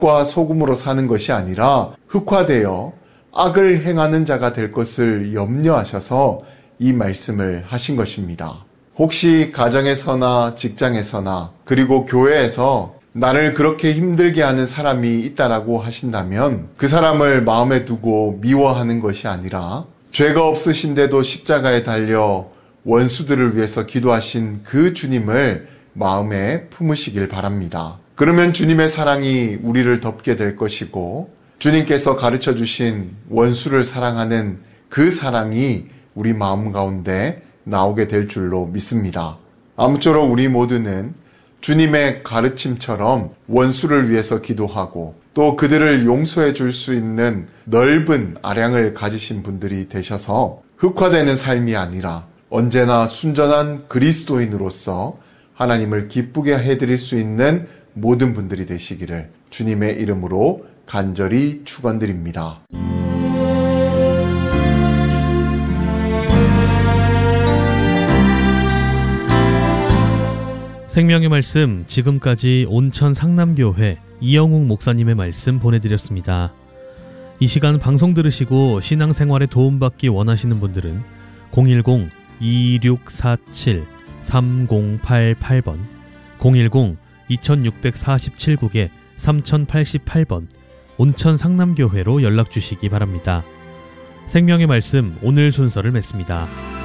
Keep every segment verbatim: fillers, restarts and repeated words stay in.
빛과 소금으로 사는 것이 아니라 흑화되어 악을 행하는 자가 될 것을 염려하셔서 이 말씀을 하신 것입니다. 혹시 가정에서나 직장에서나 그리고 교회에서 나를 그렇게 힘들게 하는 사람이 있다라고 하신다면 그 사람을 마음에 두고 미워하는 것이 아니라 죄가 없으신데도 십자가에 달려 원수들을 위해서 기도하신 그 주님을 마음에 품으시길 바랍니다. 그러면 주님의 사랑이 우리를 덮게 될 것이고 주님께서 가르쳐 주신 원수를 사랑하는 그 사랑이 우리 마음 가운데 나오게 될 줄로 믿습니다. 아무쪼록 우리 모두는 주님의 가르침처럼 원수를 위해서 기도하고 또 그들을 용서해 줄 수 있는 넓은 아량을 가지신 분들이 되셔서 흑화되는 삶이 아니라 언제나 순전한 그리스도인으로서 하나님을 기쁘게 해드릴 수 있는 모든 분들이 되시기를 주님의 이름으로 간절히 축원드립니다. 생명의 말씀, 지금까지 온천 상남교회 이영욱 목사님의 말씀 보내드렸습니다. 이 시간 방송 들으시고 신앙생활에 도움받기 원하시는 분들은 공일공 이육사칠 삼공팔팔 번, 공일공 이육사칠 국에 삼공팔팔 번 온천 상남교회로 연락주시기 바랍니다. 생명의 말씀, 오늘 순서를 맺습니다.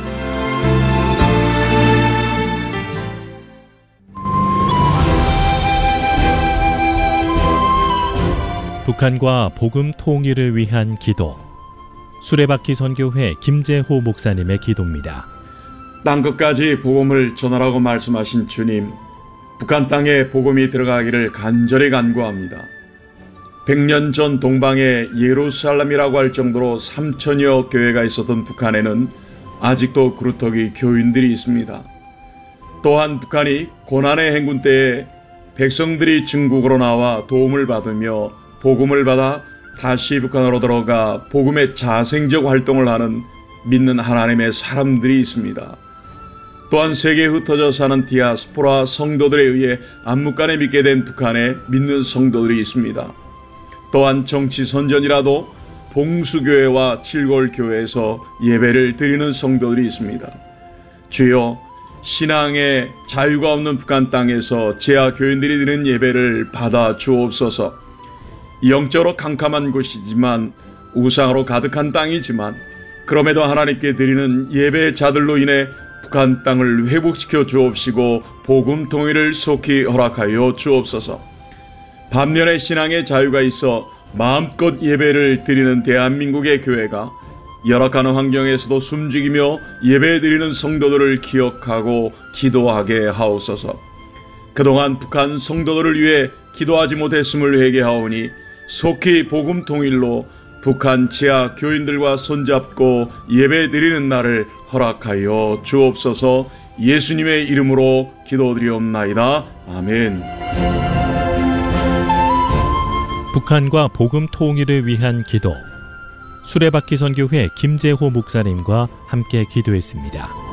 북한과 복음 통일을 위한 기도. 수레바퀴 선교회 김재호 목사님의 기도입니다. 땅끝까지 복음을 전하라고 말씀하신 주님, 북한 땅에 복음이 들어가기를 간절히 간구합니다. 백 년 전 동방의 예루살렘이라고 할 정도로 삼천여 교회가 있었던 북한에는 아직도 그루터기 교인들이 있습니다. 또한 북한이 고난의 행군 때에 백성들이 중국으로 나와 도움을 받으며 복음을 받아 다시 북한으로 들어가 복음의 자생적 활동을 하는 믿는 하나님의 사람들이 있습니다. 또한 세계에 흩어져 사는 디아스포라 성도들에 의해 암묵간에 믿게 된 북한에 믿는 성도들이 있습니다. 또한 정치선전이라도 봉수교회와 칠골교회에서 예배를 드리는 성도들이 있습니다. 주여, 신앙의 자유가 없는 북한 땅에서 재하 교인들이 드리는 예배를 받아 주옵소서. 영적으로 캄캄한 곳이지만 우상으로 가득한 땅이지만 그럼에도 하나님께 드리는 예배의 자들로 인해 북한 땅을 회복시켜 주옵시고 복음 통일을 속히 허락하여 주옵소서. 반면에 신앙의 자유가 있어 마음껏 예배를 드리는 대한민국의 교회가 열악한 환경에서도 숨죽이며 예배 드리는 성도들을 기억하고 기도하게 하옵소서. 그동안 북한 성도들을 위해 기도하지 못했음을 회개하오니 속히 복음 통일로 북한 지하 교인들과 손잡고 예배 드리는 날을 허락하여 주옵소서. 예수님의 이름으로 기도드리옵나이다. 아멘. 북한과 복음 통일을 위한 기도. 수레바퀴 선교회 김재호 목사님과 함께 기도했습니다.